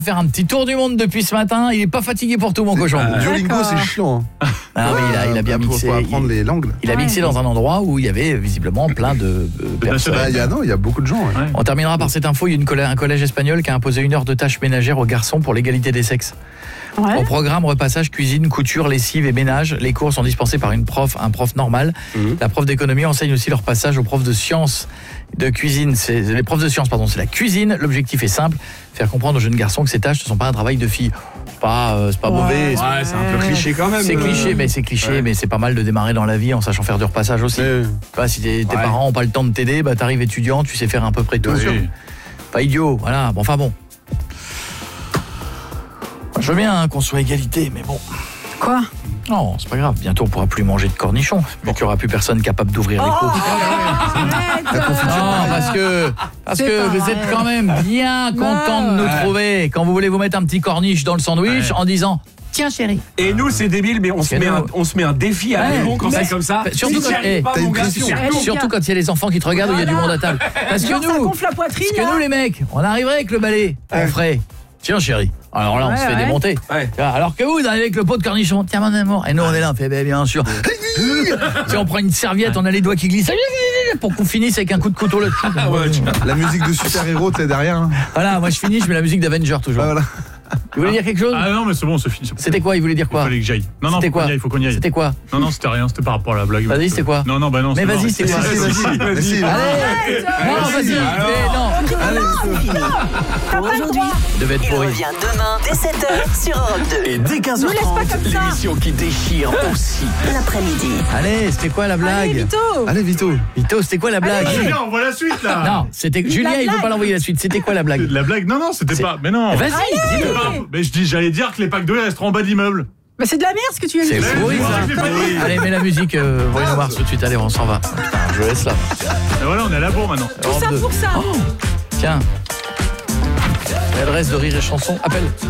Faire un petit tour du monde depuis ce matin. Il est pas fatigué pour tout, mon cochon. Duolingo, c'est chiant. Ah, mais il a bien mixé. Faut apprendre les langues. Il a mixé dans un endroit où il y avait visiblement plein de personnes. Il y a beaucoup de gens. Ouais. On terminera par cette info. Il y a un collège espagnol qui a imposé 1 heure de tâches ménagères aux garçons pour l'égalité des sexes. Ouais. Au programme repassage, cuisine, couture, lessive et ménage. Les cours sont dispensés par un prof normal. La prof d'économie enseigne aussi leur passage aux profs de sciences, de cuisine. Les profs de sciences, c'est la cuisine. L'objectif est simple, faire comprendre aux jeunes garçons que ces tâches ne sont pas un travail de fille. C'est pas mauvais. Ouais, c'est un peu cliché quand même. C'est cliché, mais c'est pas mal de démarrer dans la vie en sachant faire du repassage aussi. Si tes parents n'ont pas le temps de t'aider, t'arrives étudiant, tu sais faire à peu près tout. Pas idiot, voilà. Bon. Je veux bien qu'on soit égalité, mais bon. Quoi ? Non, c'est pas grave. Bientôt, on pourra plus manger de cornichons. Donc, il n'y aura plus personne capable d'ouvrir les pots. Parce que vous êtes quand même bien contents de nous trouver quand vous voulez vous mettre un petit corniche dans le sandwich en disant « Tiens, chérie ». Et nous, c'est débile, mais on se met un défi à Léon quand c'est comme ça. Surtout quand il y a les enfants qui te regardent ou il y a du monde à table. Parce que nous, les mecs, on arriverait avec le balai. On ferait « Tiens, chérie ». Alors là, on se fait démonter. Alors que vous arrivez avec le pot de cornichon. Tiens, mon amour. Et nous, on est là, on fait bien sûr. Si on prend une serviette, on a les doigts qui glissent pour qu'on finisse avec un coup de couteau là-dessus. La musique de super-héros, tu sais, derrière. Hein. Voilà, moi je finis, je mets la musique d'Avenger toujours. Voilà. Vous voulez dire quelque chose ? Ah non, mais c'est bon, c'est fini. C'était quoi ? Il voulait dire quoi ? Il fallait que j'aille. Non, il faut qu'on y aille. C'était quoi ? Non, c'était rien, c'était par rapport à la blague. Vas-y, c'était quoi ? Non, non. Mais vas-y, c'est quoi ? Vas-y. Allez ! Non, vas-y. Pour aujourd'hui, devait être il pourri. revient demain dès 7h sur Europe 2. Et dès 15h30, l'émission qui déchire aussi. L'après-midi. Allez, c'était quoi la blague ? Allez, Vito. Vito, c'était quoi la blague ? Julien, on voit la suite là. Non, c'était Julien, il veut pas l'envoyer la suite. C'était quoi la blague ? La blague, non, c'était pas. Mais non. Vas-y, dis-le. Mais j'allais dire que les packs de lait resteront en bas d'immeuble. Bah c'est de la merde ce que tu viens de C'est dire. pourri ça. Allez, mets la musique, Bruno Mars tout de suite. Allez, on s'en va. Je laisse là. Et voilà, on est à la bourre maintenant. Tout ça pour ça. Tiens. L'adresse de Rire et Chanson. Appelle.